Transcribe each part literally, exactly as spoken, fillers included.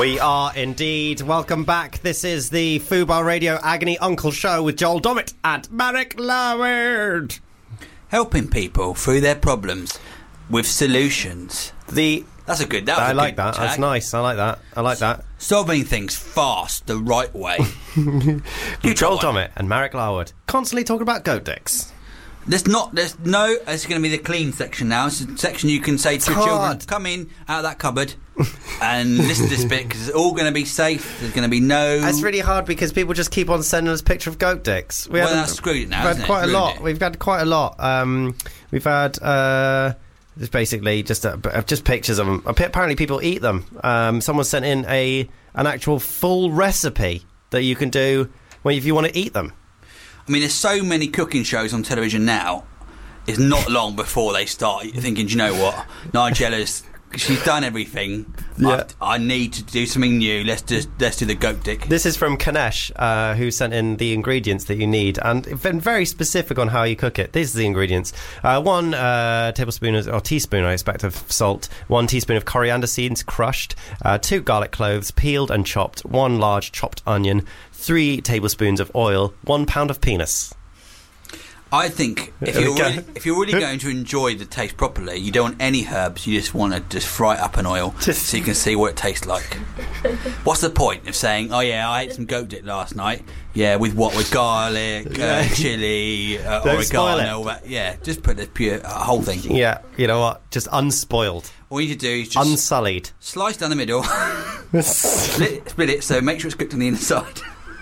We are indeed. Welcome back. This is the Fubar Radio Agony Uncle Show with Joel Dommett and Marek Laward. Helping people through their problems with solutions. The That's a good... That was I a like good that. tag. That's nice. I like that. I like that. Solving things fast, the right way. Joel Dommett and Marek Laward constantly talking about goat dicks. There's not... There's no... It's going to be the clean section now. It's a section you can say to your children, hard. come in out of that cupboard and listen to this bit, because it's all going to be safe. There's going to be no... It's really hard because people just keep on sending us picture of goat dicks. We Well, haven't- that's screwed it now, We've isn't had it? quite a Ruined lot. it. We've had quite a lot. Um, we've had... Uh, It's basically just uh, just pictures of them. Apparently, people eat them. Um, someone sent in a an actual full recipe that you can do when if you want to eat them. I mean, there's so many cooking shows on television now. It's not long before they start thinking, do you know what? Nigella's... She's done everything. Yeah. I, I need to do something new. Let's just let's do the goat dick. This is from Kanesh, uh, who sent in the ingredients that you need and been very specific on how you cook it. These are the ingredients: uh, one uh, tablespoon of, or teaspoon, I expect, of salt, one teaspoon of coriander seeds crushed, uh, two garlic cloves peeled and chopped, one large chopped onion, three tablespoons of oil, one pound of penis. I think if you're really, if you're really going to enjoy the taste properly, you don't want any herbs. You just want to just fry it up in oil Just- so you can see what it tastes like. What's the point of saying, "Oh yeah, I ate some goat dick last night"? Yeah, with what? With garlic, uh, chili, uh, Don't spoil it. oregano. All that. Yeah, just put the pure uh, whole thing. Yeah, you know what? Just unspoiled, All you need to do is just unsullied. slice down the middle, split, split it, so make sure it's cooked on the inside.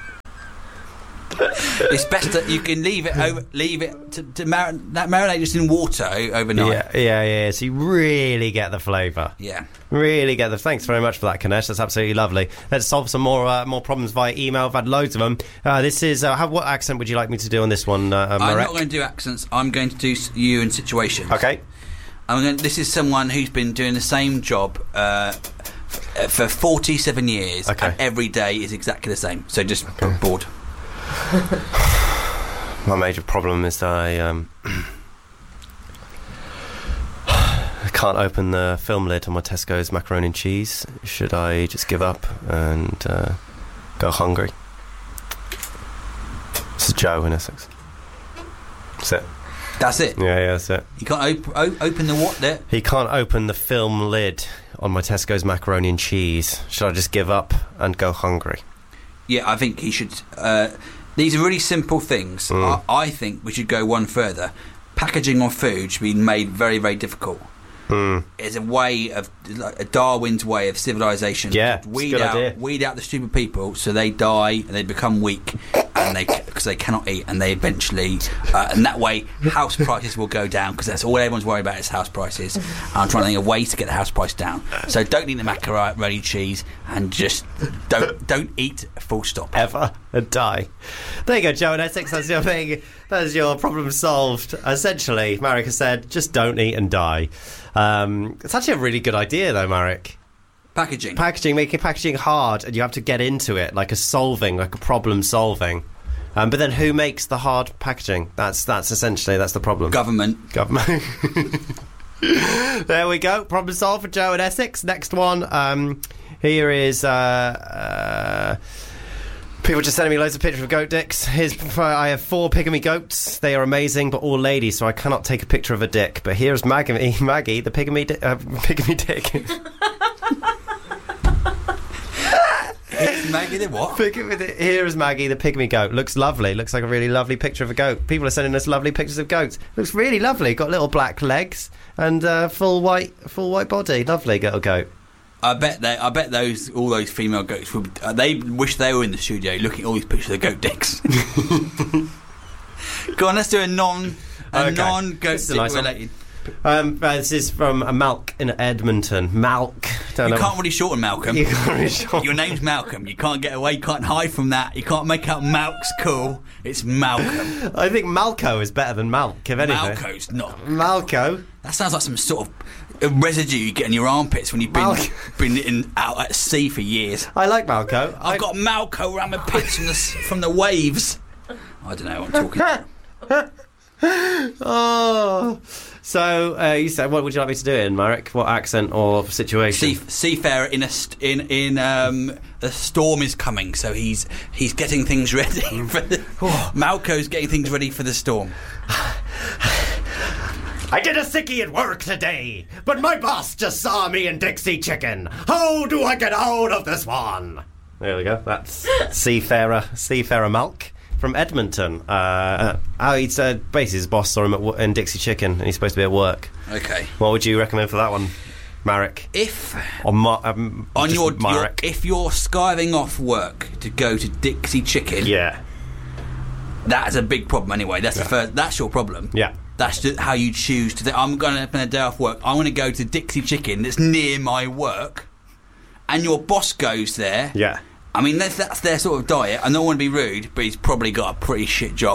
It's best that you can leave it over, leave it to, to mar- that marinate just in water o- overnight. Yeah, yeah, yeah. So you really get the flavour. Yeah. Really get the. Thanks very much for that, Kanesh. That's absolutely lovely. Let's solve some more uh, more problems via email. I've had loads of them. Uh, this is. Uh, how, what accent would you like me to do on this one, uh, I'm Marek? not going to do accents. I'm going to do s- you in situations. Okay. I'm going. This is someone who's been doing the same job uh, f- for forty-seven years, Okay. and every day is exactly the same. So just bored. My major problem is that I um, I can't open the film lid on my Tesco's macaroni and cheese. Should I just give up and uh, go hungry? This is Joe in Essex. That's it. That's it. Yeah, yeah, that's it. You can't op- o- open the what there. He can't open the film lid on my Tesco's macaroni and cheese. Should I just give up and go hungry? Yeah, I think he should. Uh, these are really simple things. Mm. I, I think we should go one further. Packaging of food should be made very, very difficult. Mm. It's a way of like a Darwin's way of civilization. Yeah, it's a weed good out, idea. weed out the stupid people, so they die and they become weak, and they because they cannot eat, and they eventually, uh, and that way, house prices will go down because that's all everyone's worried about is house prices. And I'm trying to think of ways to get the house price down. So don't eat the macaroni cheese, and just don't don't eat. Full stop. Ever and die. There you go, Joe in Essex. That's your thing. That's your problem solved. Essentially, Marek has said, just don't eat and die. Um, it's actually a really good idea, though, Marek. Packaging. Packaging, making packaging hard, and you have to get into it, like a solving, like a problem solving. Um, but then, who makes the hard packaging? That's that's essentially that's the problem. Government. Government. There we go. Problem solved for Joe in Essex. Next one. Um, here is. Uh, uh, People just sending me loads of pictures of goat dicks. Here's, I have four pygmy goats. They are amazing, but all ladies, so I cannot take a picture of a dick. But here's Maggie, Maggie the pygmy, di- uh, pygmy dick. It's Maggie the what? Pygmy di- Here is Maggie, the pygmy goat. Looks lovely. Looks like a really lovely picture of a goat. People are sending us lovely pictures of goats. Looks really lovely. Got little black legs and uh, full white, full white body. Lovely little goat. I bet they. I bet those all those female goats would. Uh, they wish they were in the studio looking at all these pictures of goat dicks. Go on, let's do a non, a Okay. non goat This is a dick nice one. related. Um, uh, this is from uh, Malk in Edmonton. Malk. Don't You know. can't really shorten Malcolm. You can't really shorten- Your name's Malcolm. You can't get away. You can't hide from that. You can't make out Malk's cool. It's Malcolm. I think Malco is better than Malk, if anything. Malco's not. Malco. That sounds like some sort of a residue you get in your armpits when you've been Malco. been in, out at sea for years. I like Malco. I've got Malco around my pits from the s- from the waves. I don't know what I'm talking about. Oh, So uh, you said, what would you like me to do in, Marek? What accent or situation? Sea, seafarer in a st- in in um, a storm is coming, so he's he's getting things ready. For the, Malco's getting things ready for the storm. I did a sickie at work today, but my boss just saw me in Dixie Chicken. How do I get out of this one? There we go. That's Seafarer, Seafarer Malk from Edmonton. Uh, oh, he's uh, basically his boss saw him at w- in Dixie Chicken, and he's supposed to be at work. Okay. What would you recommend for that one, Marek? If or Ma- um, on your, Marek. your if you're skiving off work to go to Dixie Chicken, yeah, that's a big problem anyway. That's yeah. the first. That's your problem. Yeah. That's just how you choose to. Th- I'm going to spend a day off work. I want to go to Dixie Chicken that's near my work, and your boss goes there. Yeah. I mean, that's, that's their sort of diet. I don't want to be rude, but he's probably got a pretty shit job.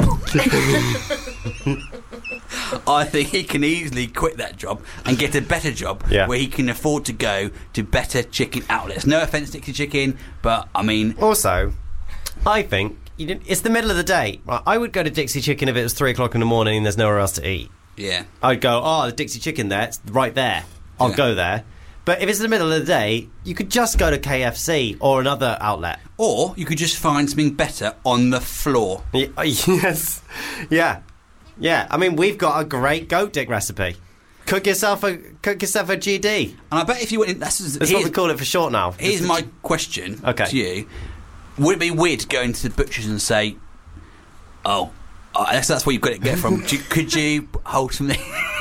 I think he can easily quit that job and get a better job yeah. where he can afford to go to better chicken outlets. No offence, Dixie Chicken, but I mean. Also, I think. You didn't, it's the middle of the day. Right, I would go to Dixie Chicken if it was three o'clock in the morning and there's nowhere else to eat. Yeah. I'd go, oh, the Dixie Chicken there, it's right there. I'll yeah. go there. But if it's the middle of the day, you could just go to K F C or another outlet. Or you could just find something better on the floor. Y- yes. Yeah. Yeah. I mean, we've got a great goat dick recipe. Cook yourself a cook yourself a G D. And I bet if you went in... That's, that's what we call it for short now. Here's my G- question okay. to you. Would it be weird to go into the butcher's and say, oh, I guess that's where you've got to get from. Do you, could you hold something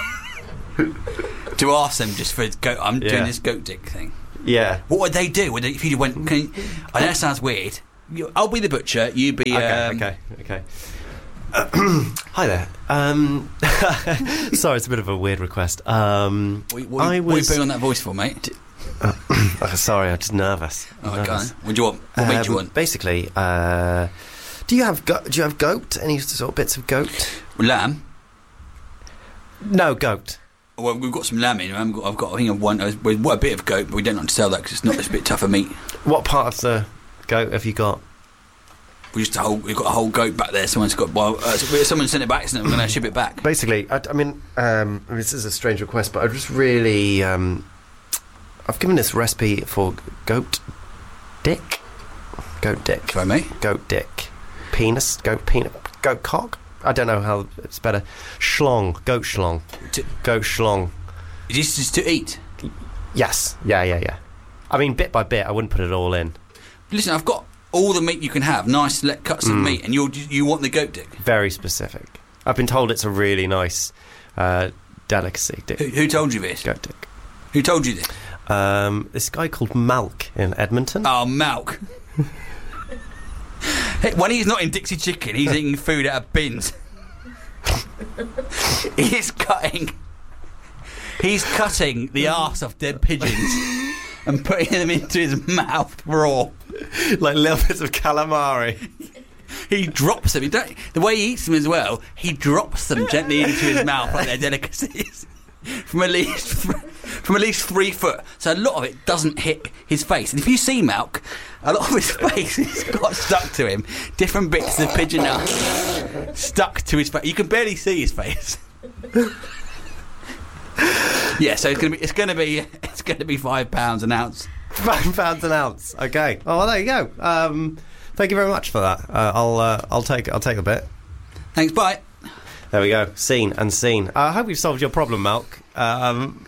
to ask them just for goat? I'm yeah. doing this goat dick thing. Yeah. What would they do? Would they, if you went, can you, I know it sounds weird. You, I'll be the butcher. You be. Okay. Um, okay. Okay. Hi there. Um, sorry, it's a bit of a weird request. Um, what, what, I what was. are you putting on that voice for, mate? D- uh, sorry, I'm just nervous. Oh, nervous. okay. What do you want? What um, meat do you want? Basically, uh, do you have go- do you have goat? Any sort of bits of goat? Lamb. No goat. Well, we've got some lamb in. I've got, I've got I think I've one. We've got a bit of goat, but we don't like to sell that because it's not. It's a bit tougher meat. What part of the goat have you got? We just a whole. We've got a whole goat back there. Someone's got. Well, uh, someone sent it back, so we're going to ship it back. Basically, I, I mean, um, this is a strange request, but I just really, um, I've given this recipe for goat dick, goat dick, Sorry, mate. Goat dick, penis, goat penis, goat cock. I don't know how it's better. Schlong, goat schlong, To, goat schlong. is this just to eat? Yes, yeah, yeah, yeah. I mean, bit by bit, I wouldn't put it all in. Listen, I've got all the meat you can have, nice select cuts of Mm. meat, and you you want the goat dick. Very specific. I've been told it's a really nice uh, delicacy. Dick. Who, who told you this? Goat dick. Who told you this? Um, this guy called Malk in Edmonton. Oh, Malk. Hey, when he's not in Dixie Chicken, he's eating food out of bins. He's cutting. He's cutting the arse of dead pigeons and putting them into his mouth raw. Like little bits of calamari. He drops them. He don't, the way he eats them as well, he drops them gently into his mouth like they're delicacies. From at least from at least three foot, so a lot of it doesn't hit his face. And if you see Malk, a lot of his face has got stuck to him. Different bits of pigeon are stuck to his face. You can barely see his face. Yeah, so it's gonna be it's gonna be it's gonna be five pounds an ounce. Five pounds an ounce. Okay. Oh, well, there you go. Um, thank you very much for that. Uh, I'll uh, I'll take I'll take a bit. Thanks. Bye. There we go. Seen and seen. Uh, I hope we've solved your problem, Malk. Um,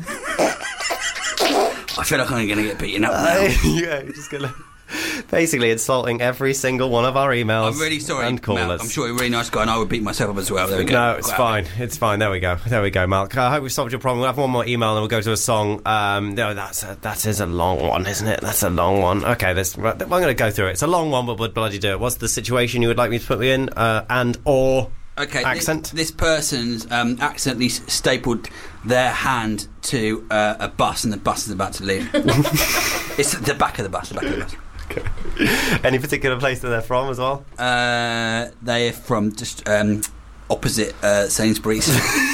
I feel like I'm going to get beaten up now. uh, yeah, you're just gonna basically insulting every single one of our emails. I'm really sorry, and callers. Malk. I'm sure you're a really nice guy, and I would beat myself up as well. There we go. No, it's Wow. fine. It's fine. There we go. There we go, Malk. I hope we've solved your problem. We'll have one more email and we'll go to a song. Um, no, that's a, that is a long one, isn't it? That's a long one. Okay, this, I'm going to go through it. It's a long one, but we'll bloody do it. What's the situation you would like me to put me in? Uh, and or Okay, accent? This, this person's um, accidentally s- stapled their hand to uh, a bus, and the bus is about to leave. It's the back of the bus. The back of the bus. Okay. Any particular place that they're from as well? Uh, they're from just um, opposite uh, Sainsbury's.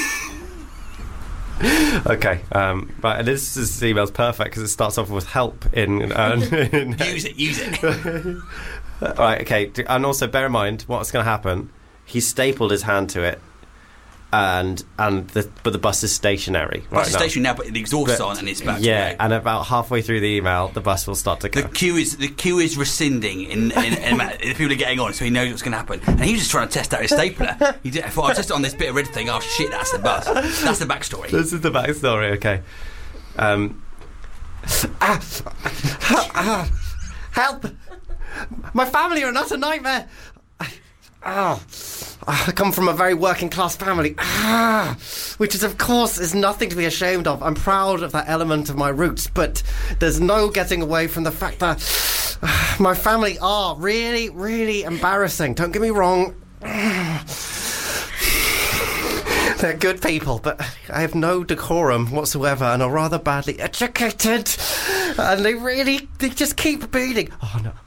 Okay, um, right, and this, this email's perfect because it starts off with help in... Uh, in Use it, use it. Right, okay, and also bear in mind what's going to happen. He stapled his hand to it, and and the but the bus is stationary. Bus right is now. stationary now, but the exhaust's But- on and it's about Yeah, to go. and about halfway through the email, the bus will start to go. The queue is the queue is rescinding in, in, in, in people are getting on, so he knows what's going to happen. And he was just trying to test out his stapler. He did. I thought I'll test it on this bit of red thing. Oh shit, that's the bus. That's the backstory. This is the backstory. Okay. Um. ah, ah, ah, help! My family are not a nightmare. Ah, I come from a very working class family, ah, which is, of course, is nothing to be ashamed of. I'm proud of that element of my roots, but there's no getting away from the fact that ah, my family are really, really embarrassing. Don't get me wrong. They're good people, but I have no decorum whatsoever and are rather badly educated. And they really, they just keep beating. Oh, no.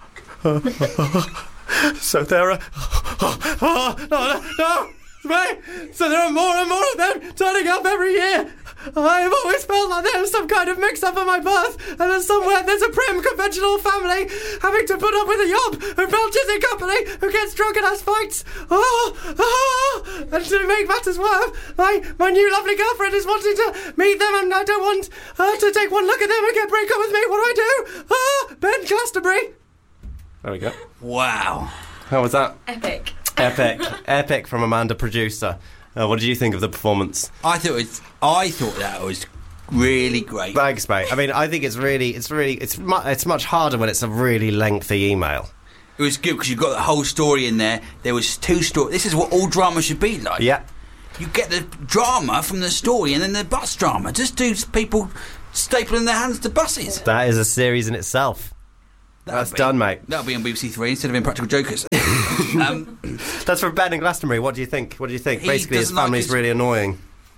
So there are... Oh, no, no, no! Right. So there are more and more of them turning up every year. I've always felt like there's some kind of mix-up at my birth, and then somewhere there's a prim, conventional family having to put up with a yob who belches in company, who gets drunk and has fights. Oh, oh! And to make matters worse, my, my new lovely girlfriend is wanting to meet them, and I don't want her to take one look at them and get break up with me. What do I do? Ah, Ben Glastonbury. There we go. Wow. How was that? Epic. Epic. Epic from Amanda, producer. Uh, what did you think of the performance? I thought it was, I thought that was really great. Thanks, mate. I mean, I think it's really, it's really, it's mu- it's much harder when it's a really lengthy email. It was good because you got the whole story in there. There was two stories. This is what all drama should be like. Yeah. You get the drama from the story and then the bus drama. Just do people stapling their hands to buses. That is a series in itself. That'll That's be- done, mate. That'll be on B B C Three instead of Impractical Jokers. um, That's from Ben in Glastonbury. What do you think? What do you think? He Basically, his doesn't like family's his- really annoying.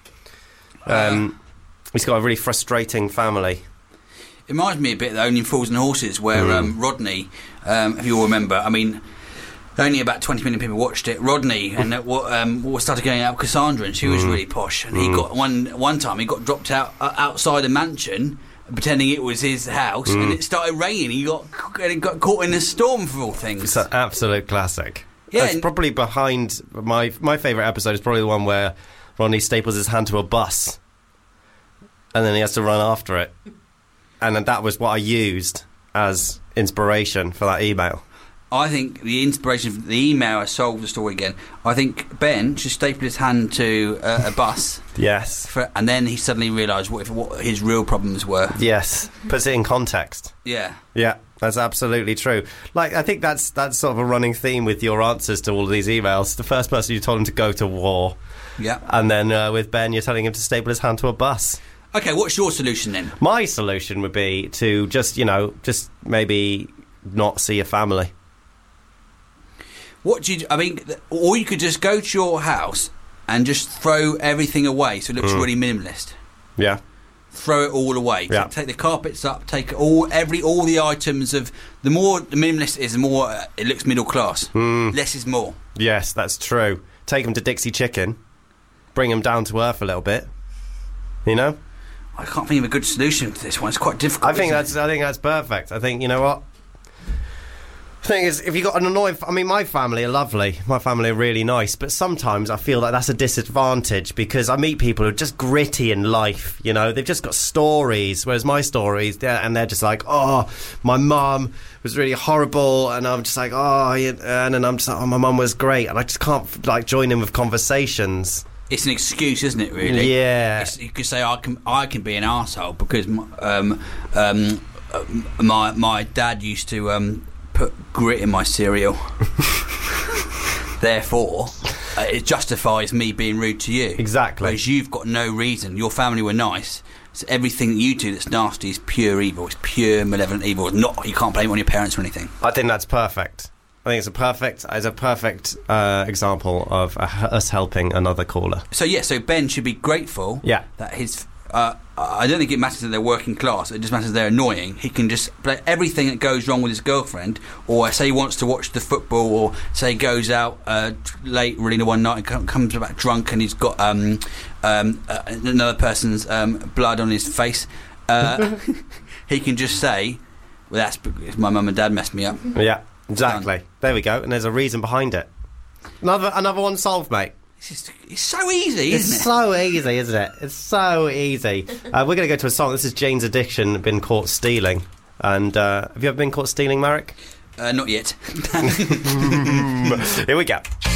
Um, he's got a really frustrating family. It reminds me a bit of Only Fools and Horses, where Mm. um, Rodney, um, if you all remember, I mean, only about twenty million people watched it. Rodney and uh, what um, what started going out with Cassandra, and she was really posh. And he got one one time he got dropped out uh, outside a mansion, pretending it was his house, and it started raining. He got and he got caught in a storm for all things. It's an absolute classic. Yeah, It's and- probably behind my my favourite episode is probably the one where Ronnie staples his hand to a bus, and then he has to run after it, and then that was what I used as inspiration for that email. I think the inspiration for the email has solved the story again. I think Ben should staple his hand to uh, a bus, Yes. for, and then he suddenly realised what, if, what his real problems were. Yes. Puts it in context. Yeah. Yeah, that's absolutely true. Like, I think that's that's sort of a running theme with your answers to all of these emails. The first person you told him to go to war, Yeah. and then uh, with Ben, you're telling him to staple his hand to a bus. Okay, what's your solution then? My solution would be to just, you know, just maybe not see your family. What do you? I mean, th- or you could just go to your house and just throw everything away, so it looks really minimalist. Yeah. Throw it all away. Yeah. Take the carpets up. Take all every all the items of. The more the minimalist is, the more uh, it looks middle class. Less is more. Yes, that's true. Take him to Dixie Chicken. Bring him down to earth a little bit. You know? I can't think of a good solution to this one. It's quite difficult. I think isn't that's I think that's perfect. I think, you know what? The thing is, if you got an annoying... I mean, my family are lovely. My family are really nice. But sometimes I feel like that's a disadvantage because I meet people who are just gritty in life, you know? They've just got stories, whereas my stories, they're, and they're just like, oh, my mum was really horrible, and I'm just like, oh, yeah, and then I'm just like, oh, my mum was great, and I just can't, like, join in with conversations. It's an excuse, isn't it? Really? Yeah. It's, you could say I can I can be an arsehole because m- um, um, uh, my my dad used to um, put grit in my cereal. Therefore, uh, it justifies me being rude to you. Exactly. Whereas you've got no reason. Your family were nice. So everything that you do that's nasty is pure evil. It's pure malevolent evil. It's not you can't blame it on your parents or anything. I think that's perfect. I think it's a perfect, it's a perfect uh, example of uh, us helping another caller. So yeah, so Ben should be grateful. Yeah. That his. Uh, I don't think it matters that they're working class. It just matters they're annoying. He can just play everything that goes wrong with his girlfriend, or say he wants to watch the football, or say he goes out uh, late, really, one night and com- comes back drunk, and he's got um, um, uh, another person's um, blood on his face. Uh, he can just say, "Well, that's because my mum and dad messed me up." Yeah, exactly. There we go. And there's a reason behind it. Another, another one solved, mate. It's, just, it's so easy, It's isn't it? so easy, isn't it? It's so easy. Uh, we're going to go to a song. This is Jane's Addiction, Been Caught Stealing. And uh, have you ever been caught stealing, Marek? Uh, not yet. Here we go.